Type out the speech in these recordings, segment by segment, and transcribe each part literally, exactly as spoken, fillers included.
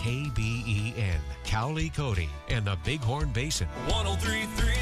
K B E N, Cowley, Cody, and the Bighorn Basin. one oh three point three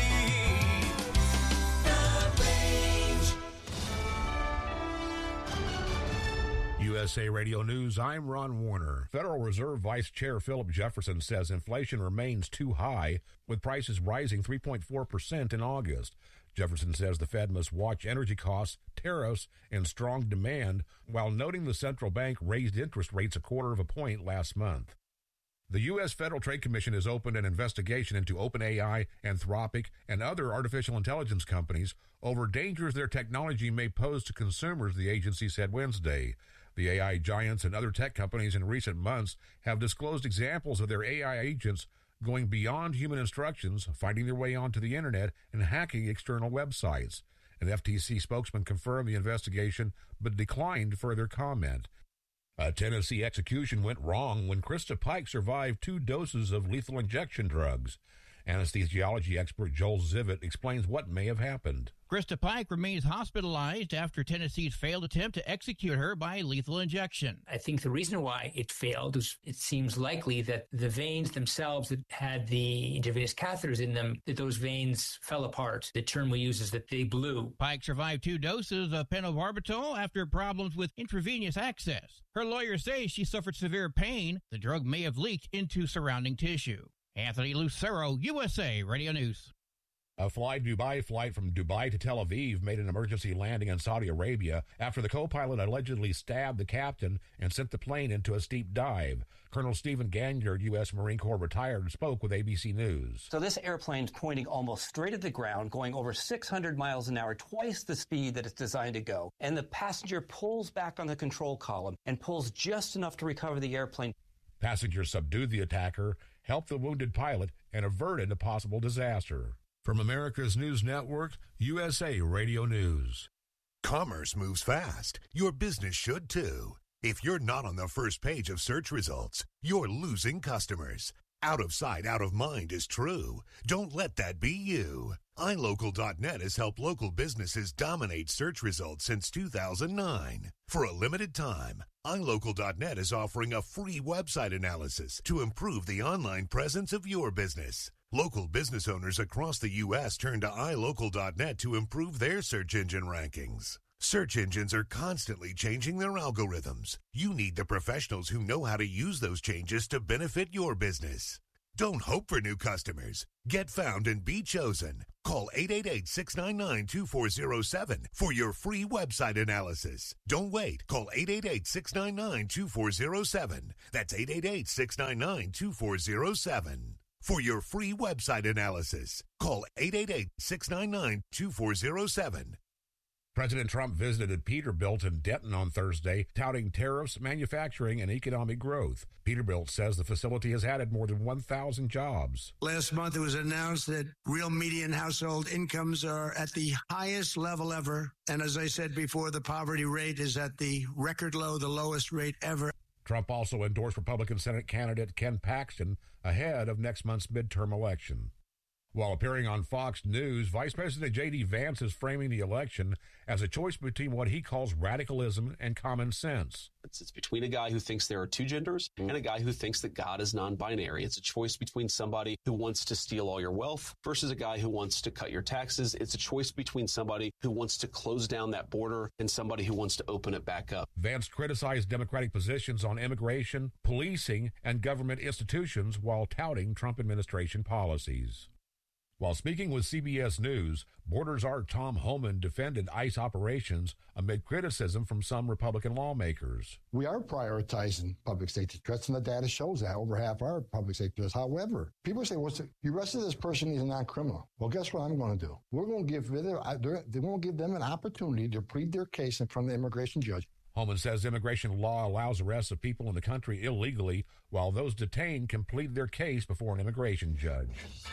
U S A Radio News, I'm Ron Warner. Federal Reserve Vice Chair Philip Jefferson says inflation remains too high, with prices rising three point four percent in August. Jefferson says the Fed must watch energy costs, tariffs, and strong demand, while noting the central bank raised interest rates a quarter of a point last month. The U S Federal Trade Commission has opened an investigation into OpenAI, Anthropic, and other artificial intelligence companies over dangers their technology may pose to consumers, the agency said Wednesday. The A I giants and other tech companies in recent months have disclosed examples of their A I agents going beyond human instructions, finding their way onto the internet, and hacking external websites. An F T C spokesman confirmed the investigation but declined further comment. A Tennessee execution went wrong when Krista Pike survived two doses of lethal injection drugs. Anesthesiology expert Joel Zivit explains what may have happened. Krista Pike remains hospitalized after Tennessee's failed attempt to execute her by lethal injection. I think the reason why it failed is it seems likely that the veins themselves that had the intravenous catheters in them, that those veins fell apart. The term we use is that they blew. Pike survived two doses of pentobarbital after problems with intravenous access. Her lawyers say she suffered severe pain. The drug may have leaked into surrounding tissue. Anthony Lucero, U S A Radio News. A Fly Dubai flight from Dubai to Tel Aviv made an emergency landing in Saudi Arabia after the co-pilot allegedly stabbed the captain and sent the plane into a steep dive. Colonel Stephen Ganyard, U S Marine Corps retired, spoke with A B C News. So this airplane's pointing almost straight at the ground, going over six hundred miles an hour, twice the speed that it's designed to go. And the passenger pulls back on the control column and pulls just enough to recover the airplane. Passengers subdued the attacker, helped the wounded pilot, and averted a possible disaster. From America's News Network, U S A Radio News. Commerce moves fast. Your business should too. If you're not on the first page of search results, you're losing customers. Out of sight, out of mind is true. Don't let that be you. i local dot net has helped local businesses dominate search results since two thousand nine. For a limited time, i local dot net is offering a free website analysis to improve the online presence of your business. Local business owners across the U S turn to i local dot net to improve their search engine rankings. Search engines are constantly changing their algorithms. You need the professionals who know how to use those changes to benefit your business. Don't hope for new customers. Get found and be chosen. Call eight eight eight, six nine nine, two four zero seven for your free website analysis. Don't wait. Call eight eight eight, six nine nine, two four zero seven. That's eight eight eight, six nine nine, two four zero seven. For your free website analysis, call eight eight eight, six nine nine, two four zero seven. President Trump visited Peterbilt in Denton on Thursday, touting tariffs, manufacturing, and economic growth. Peterbilt says the facility has added more than one thousand jobs. Last month, it was announced that real median household incomes are at the highest level ever. And as I said before, the poverty rate is at the record low, the lowest rate ever. Trump also endorsed Republican Senate candidate Ken Paxton ahead of next month's midterm election. While appearing on Fox News, Vice President J D Vance is framing the election as a choice between what he calls radicalism and common sense. It's, it's between a guy who thinks there are two genders and a guy who thinks that God is non-binary. It's a choice between somebody who wants to steal all your wealth versus a guy who wants to cut your taxes. It's a choice between somebody who wants to close down that border and somebody who wants to open it back up. Vance criticized Democratic positions on immigration, policing, and government institutions while touting Trump administration policies. While speaking with C B S News, Borders Art Tom Homan defended ICE operations amid criticism from some Republican lawmakers. We are prioritizing public safety threats, and the data shows that over half our public safety threats. However, people say, "What's well, you arrested this person? He's a non-criminal." Well, guess what I'm going to do? We're going to give they won't give them an opportunity to plead their case in front of the immigration judge. Homan says immigration law allows arrests of people in the country illegally, while those detained can plead their case before an immigration judge.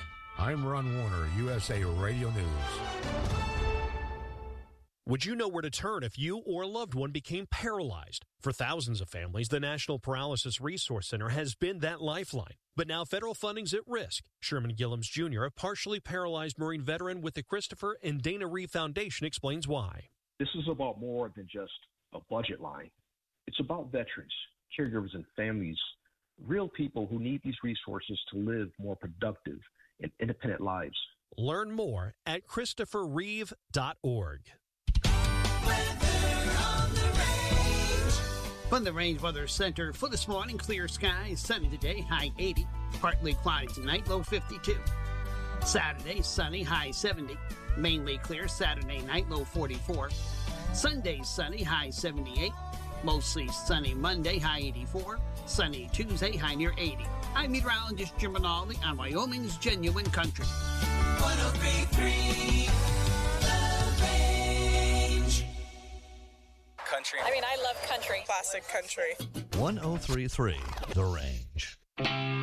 I'm Ron Warner, U S A Radio News. Would you know where to turn if you or a loved one became paralyzed? For thousands of families, the National Paralysis Resource Center has been that lifeline. But now federal funding's at risk. Sherman Gillums Junior, a partially paralyzed Marine veteran with the Christopher and Dana Reeve Foundation, explains why. This is about more than just a budget line. It's about veterans, caregivers, and families real people who need these resources to live more productive and independent lives. Learn more at christopher reeve dot org. From the Range Weather Center for this morning, clear skies, sunny today, high eighty. Partly cloudy tonight, low fifty-two. Saturday, sunny, high seventy. Mainly clear Saturday night, low forty-four. Sunday, sunny, high seventy-eight. Mostly sunny Monday, high eighty-four. Sunny Tuesday, high near eighty. I'm meteorologist Jim Rinaldi on Wyoming's Genuine Country. one oh three point three The Range. Country. I mean, I love country. Classic country. one oh three point three The Range.